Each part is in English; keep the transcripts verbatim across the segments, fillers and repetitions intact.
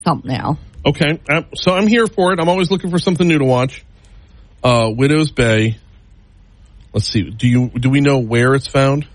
something now. Okay, uh, so I'm here for it. I'm always looking for something new to watch. Uh, Widow's Bay. Let's see. Do you do we know where it's found?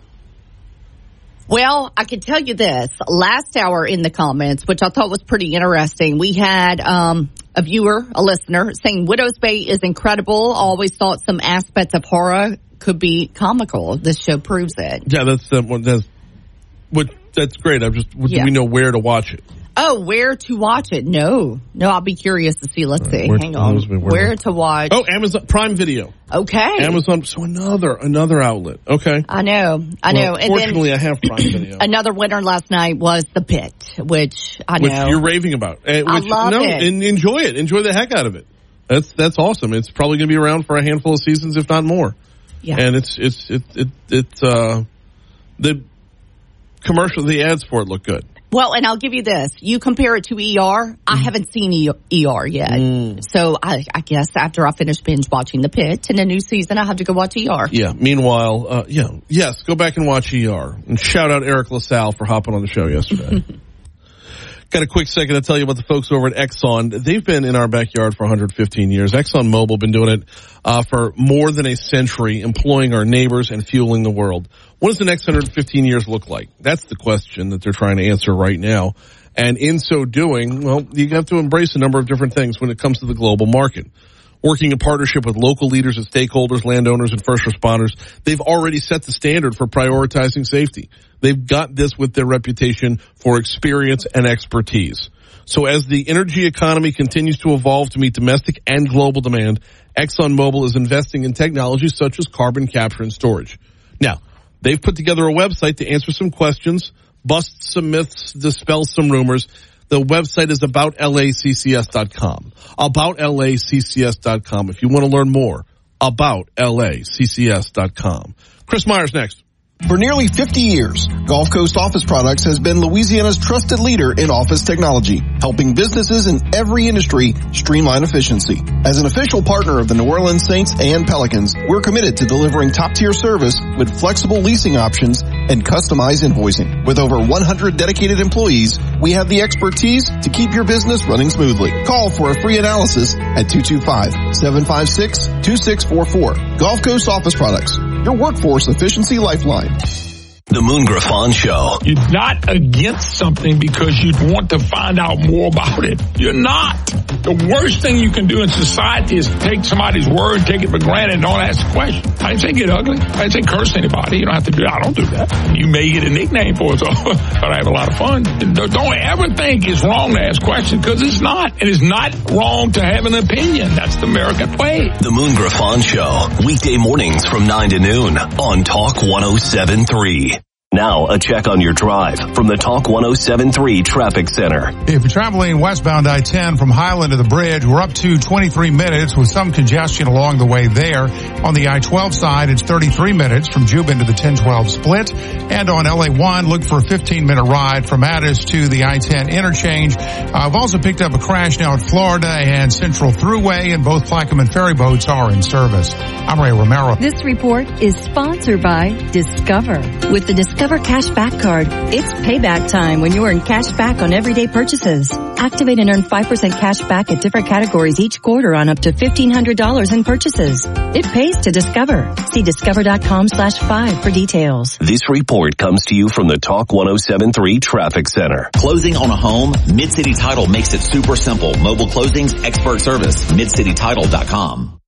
Well, I can tell you this. Last hour in the comments, which I thought was pretty interesting, we had um, a viewer, a listener, saying Widow's Bay is incredible. Always thought some aspects of horror could be comical. This show proves it. Yeah, that's uh, that's what that's great. I'm just yeah. Do we know where to watch it? Oh, where to watch it? No, no. I'll be curious to see. Let's see. Where, Hang on. Where, where to watch? Oh, Amazon Prime Video. Okay. Amazon. So another another outlet. Okay. I know. I well, know. And fortunately, then I have Prime Video. Another winner last night was The Pit, which I know. Which you're raving about. Uh, which, I love no, it. And enjoy it. Enjoy the heck out of it. That's that's awesome. It's probably going to be around for a handful of seasons, if not more. Yeah. And it's it's it it it's uh the commercial, the ads for it look good. Well, and I'll give you this. You compare it to E R. Mm. I haven't seen E R yet. Mm. So I, I guess after I finish binge watching The Pit in a new season, I'll have to go watch E R. Yeah. Meanwhile, uh, yeah, yes, go back and watch E R. And shout out Eric LaSalle for hopping on the show yesterday. Got a quick second to tell you about the folks over at Exxon. They've been in our backyard for one hundred fifteen years. ExxonMobil been doing it uh, for more than a century, employing our neighbors and fueling the world. What does the next one hundred fifteen years look like? That's the question that they're trying to answer right now. And in so doing, well, you have to embrace a number of different things when it comes to the global market. Working in partnership with local leaders and stakeholders, landowners, and first responders, they've already set the standard for prioritizing safety. They've got this with their reputation for experience and expertise. So as the energy economy continues to evolve to meet domestic and global demand, ExxonMobil is investing in technologies such as carbon capture and storage. Now, they've put together a website to answer some questions, bust some myths, dispel some rumors. The website is about L A C C S dot com. about L A C C S dot com. If you want to learn more, about L A C C S dot com. Chris Myers next. For nearly fifty years, Gulf Coast Office Products has been Louisiana's trusted leader in office technology, helping businesses in every industry streamline efficiency. As an official partner of the New Orleans Saints and Pelicans, we're committed to delivering top-tier service with flexible leasing options and customized invoicing. With over one hundred dedicated employees, we have the expertise to keep your business running smoothly. Call for a free analysis at two two five, seven five six, two six four four. Gulf Coast Office Products, your workforce efficiency lifeline. The Moon Griffon Show. You're not against something because you want to find out more about it. You're not. The worst thing you can do in society is take somebody's word, take it for granted, and don't ask a question. I didn't say get ugly. I didn't say curse anybody. You don't have to do that. I don't do that. You may get a nickname for it, so, but I have a lot of fun. Don't ever think it's wrong to ask questions, because it's not. And it's not wrong to have an opinion. That's the American way. The Moon Griffon Show. Weekday mornings from nine to noon on Talk one oh seven point three. Now, a check on your drive from the Talk one oh seven point three Traffic Center. If you're traveling westbound I ten from Highland to the bridge, we're up to twenty-three minutes with some congestion along the way there. On the I twelve side, it's thirty-three minutes from Jubin to the ten twelve split. And on L A one, look for a fifteen-minute ride from Addis to the I ten interchange. Uh, I've also picked up a crash now at Florida and Central Thruway, and both Plaquemine ferry boats are in service. I'm Ray Romero. This report is sponsored by Discover. With the Discover Discover Cashback Card. It's payback time when you earn cash back on everyday purchases. Activate and earn five percent cash back at different categories each quarter on up to fifteen hundred dollars in purchases. It pays to Discover. See discover.com slash five for details. This report comes to you from the Talk one oh seven point three Traffic Center. Closing on a home? Mid-City Title makes it super simple. Mobile closings, expert service. mid city title dot com.